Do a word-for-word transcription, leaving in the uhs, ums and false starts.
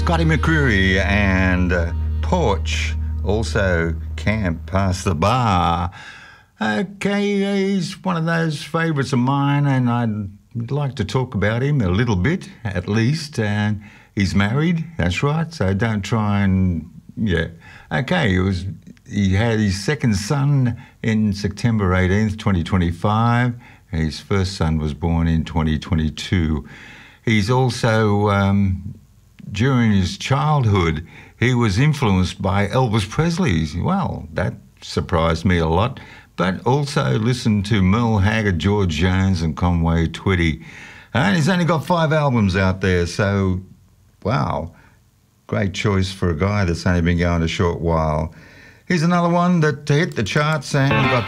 Scotty McCreery and uh, Porch, also Camp Past the Bar. Okay, he's one of those favourites of mine, and I'd like to talk about him a little bit, at least. And he's married, that's right, so don't try and, yeah. Okay, he was. He had his second son in September eighteenth, twenty twenty-five. His first son was born in twenty twenty-two. He's also, um, during his childhood, he was influenced by Elvis Presley. Well, that surprised me a lot. But also listened to Merle Haggard, George Jones and Conway Twitty. And he's only got five albums out there, so, wow, great choice for a guy that's only been going a short while. Here's another one that hit the charts and got